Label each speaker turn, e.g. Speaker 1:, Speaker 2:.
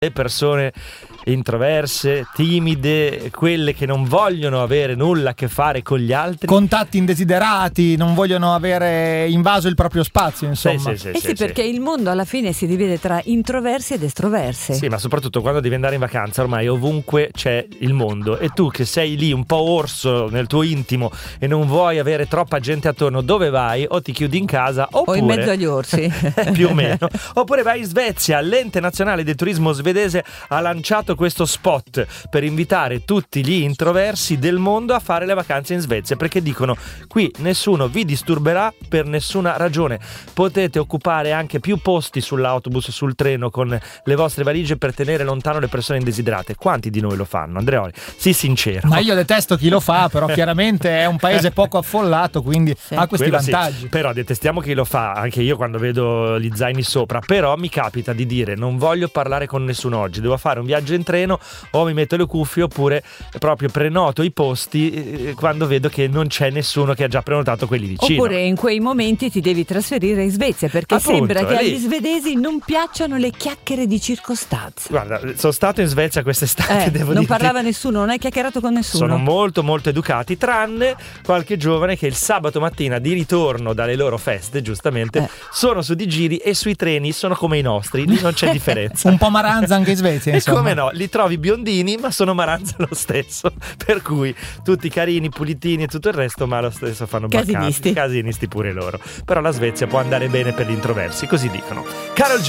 Speaker 1: le persone introverse, timide, quelle che non vogliono avere nulla a che fare con gli altri,
Speaker 2: contatti indesiderati, non vogliono avere invaso il proprio spazio, insomma.
Speaker 3: Sì, perché il mondo alla fine si divide tra introversi ed estroversi.
Speaker 1: Sì, ma soprattutto quando devi andare in vacanza ormai ovunque c'è il mondo, e tu che sei lì un po' orso nel tuo intimo e non vuoi avere troppa gente attorno, dove vai? O ti chiudi in casa oppure...
Speaker 3: o in mezzo agli orsi
Speaker 1: più o meno, oppure vai in Svezia. L'ente nazionale del turismo svedese ha lanciato questo spot per invitare tutti gli introversi del mondo a fare le vacanze in Svezia, perché dicono: qui nessuno vi disturberà per nessuna ragione, potete occupare anche più posti sull'autobus, sul treno, con le vostre valigie, per tenere lontano le persone indesiderate. Quanti di noi lo fanno, Andreoli? Sii sincero.
Speaker 2: Ma io detesto chi lo fa, però chiaramente è un paese poco affollato, quindi ha questi vantaggi.
Speaker 1: Sì. Però detestiamo chi lo fa, anche io quando vedo gli zaini sopra. Però mi capita di dire: non voglio parlare con nessuno oggi, devo fare un viaggio in treno, o mi metto le cuffie, oppure proprio prenoto i posti quando vedo che non c'è nessuno che ha già prenotato quelli vicino.
Speaker 3: Oppure in quei momenti ti devi trasferire in Svezia, perché
Speaker 1: appunto,
Speaker 3: sembra che agli svedesi non piacciono le chiacchiere di circostanza.
Speaker 1: Guarda, sono stato in Svezia quest'estate, devo dire.
Speaker 3: Non parlava nessuno, non hai chiacchierato con nessuno.
Speaker 1: Sono molto molto educati, tranne qualche giovane che il sabato mattina di ritorno dalle loro feste, giustamente, sono su di giri, e sui treni sono come i nostri, lì non c'è differenza.
Speaker 2: Un po' maranza anche in Svezia, insomma.
Speaker 1: E come no, li trovi biondini ma sono maranza lo stesso, per cui tutti carini, pulitini e tutto il resto, ma lo stesso fanno
Speaker 3: casinisti
Speaker 1: pure loro. Però la Svezia può andare bene per gli introversi, così dicono. Karol G